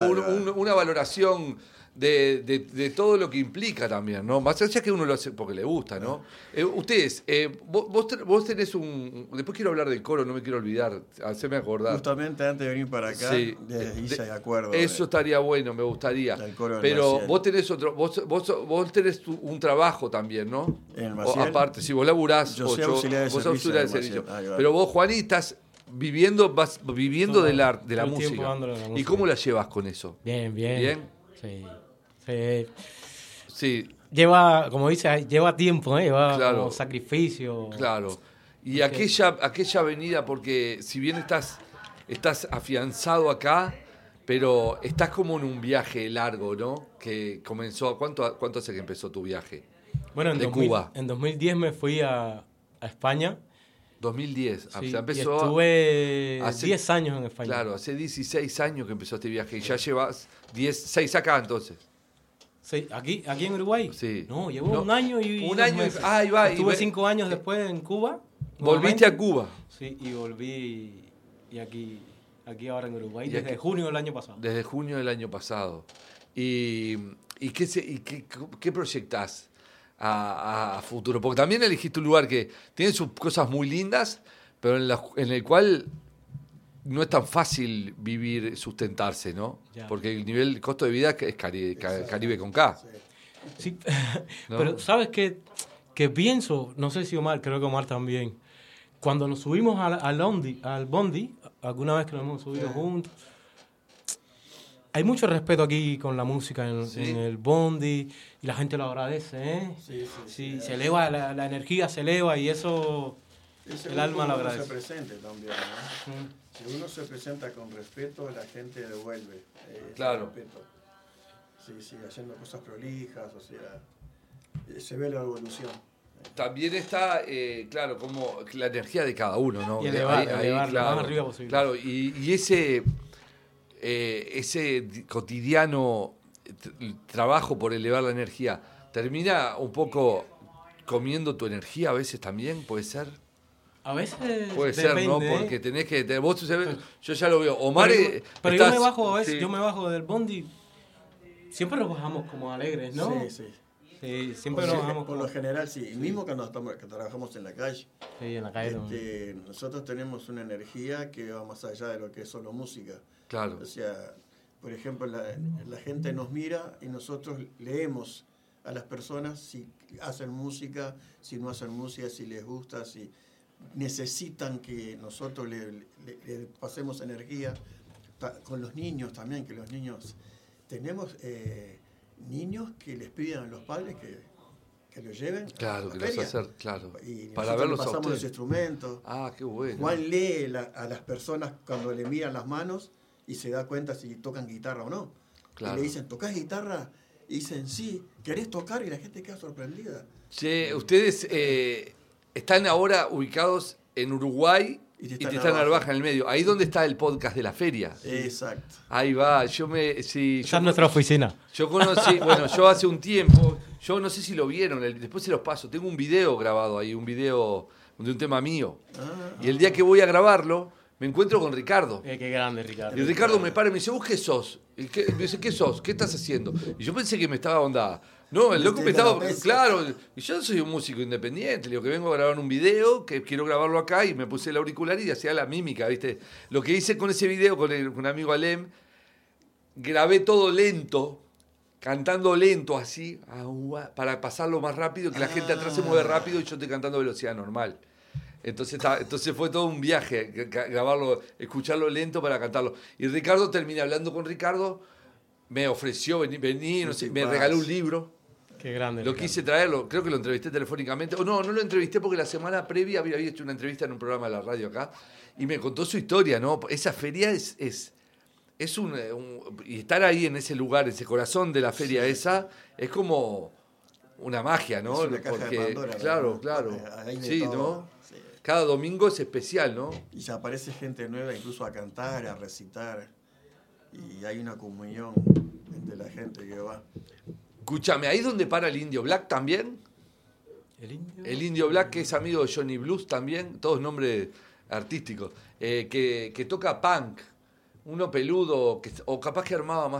una valoración de todo lo que implica también, ¿no? Más allá que uno lo hace porque le gusta, ¿no? Ustedes, vos tenés después quiero hablar del coro, no me quiero olvidar, hacerme acordar. Justamente antes de venir para acá, hice de acuerdo. Eso estaría bueno, me gustaría. Pero vos tenés vos tenés un trabajo también, ¿no? En el Maciel. Aparte, si vos laburás, yo soy auxiliar de servicio. Pero vos, Juan, estás viviendo de la música. ¿Y cómo la llevas con eso? Bien. Sí. Lleva, como dice, lleva tiempo, lleva como sacrificio. Claro. Y aquella avenida, porque si bien estás afianzado acá, pero estás como en un viaje largo, ¿no? Que comenzó, ¿cuánto hace que empezó tu viaje? Bueno, Cuba. En 2010 me fui a España. 2010, sí, o sea, empezó. Y estuve 10 años en España. Claro, hace 16 años que empezó este viaje y ya llevas 6 acá entonces. Sí, aquí en Uruguay. Sí. No, llevo un año y un año meses. Ahí va. Estuve 5 años después en Cuba. ¿Volviste a Cuba? Sí, y volví y aquí ahora en Uruguay desde junio del año pasado. Desde junio del año pasado. ¿Y qué proyectás a futuro? Porque también elegiste un lugar que tiene sus cosas muy lindas, pero en el cual no es tan fácil vivir, sustentarse, ¿no? Ya. Porque el costo de vida es Caribe con K. Sí, ¿no? Pero ¿sabes qué pienso? No sé si Omar, creo que Omar también. Cuando nos subimos al Bondi, alguna vez que nos hemos subido juntos, hay mucho respeto aquí con la música en el Bondi y la gente lo agradece, ¿eh? Sí, se eleva, la energía se eleva y eso el alma lo agradece. Se presente también, ¿no? Si uno se presenta con respeto, la gente devuelve claro. respeto. Sí, haciendo cosas prolijas, o sea, se ve la evolución. También está, claro, como la energía de cada uno, ¿no? Y elevar claro, lo más arriba posible. Claro, y ese cotidiano trabajo por elevar la energía, ¿termina un poco comiendo tu energía a veces también? ¿Puede ser? A veces puede depende, ser, ¿no? Porque tenés que... yo ya lo veo. Omar... Pero yo me bajo a veces, yo me bajo del Bondi. Siempre nos bajamos como alegres, ¿no? Sí, siempre nos bajamos por lo general, sí. Y mismo que trabajamos en la calle. Sí, en la calle. Nosotros tenemos una energía que va más allá de lo que es solo música. Claro. O sea, por ejemplo, la gente nos mira y nosotros leemos a las personas si hacen música, si no hacen música, si les gusta, si necesitan que nosotros le pasemos energía. Con los niños también, que los niños... Tenemos niños que les piden a los padres que los lleven. Claro, que los hacer, claro. Y para verlos pasamos los instrumentos. Ah, qué bueno. Juan lee a las personas cuando le miran las manos y se da cuenta si tocan guitarra o no. Claro. Y le dicen, ¿tocás guitarra? Y dicen, sí. ¿Querés tocar? Y la gente queda sorprendida. Che, ustedes están ahora ubicados en Uruguay y Tristán Narvaja en el medio. Ahí donde está el podcast de la feria. Exacto. Ahí va. Esa es nuestra oficina. Yo conocí, yo hace un tiempo, yo no sé si lo vieron, después se los paso. Tengo un video grabado ahí, un video de un tema mío. Y el día que voy a grabarlo, me encuentro con Ricardo. Qué grande, Ricardo. Y Ricardo me para y me dice, ¿vos qué sos? Me dice, ¿qué sos? ¿Qué estás haciendo? Y yo pensé que me estaba onda. No, el loco me estaba... Claro, y yo soy un músico independiente, le digo que vengo a grabar un video, que quiero grabarlo acá, y me puse el auricular y hacía la mímica, ¿viste? Lo que hice con ese video, con un amigo Alem, grabé todo lento, cantando lento así, para pasarlo más rápido, que la gente atrás se mueve rápido y yo estoy cantando a velocidad normal. Entonces fue todo un viaje, grabarlo, escucharlo lento para cantarlo. Y Ricardo, terminé hablando con Ricardo, me ofreció venir, no sé, me regaló un libro. Qué grande. Lo quise traerlo, creo que lo entrevisté telefónicamente. No lo entrevisté porque la semana previa había hecho una entrevista en un programa de la radio acá y me contó su historia, ¿no? Esa feria es y estar ahí en ese lugar, ese corazón de la feria esa, es como una magia, ¿no? Es una caja de Pandora, claro. Sí, ¿no? Sí. Cada domingo es especial, ¿no? Y se aparece gente nueva incluso a cantar, a recitar. Y hay una comunión entre la gente que va. Escúchame, ¿ahí donde para el Indio Black también? El Indio Black, que es amigo de Johnny Blues también, todos nombres artísticos, que toca punk, uno peludo, o capaz que armaba más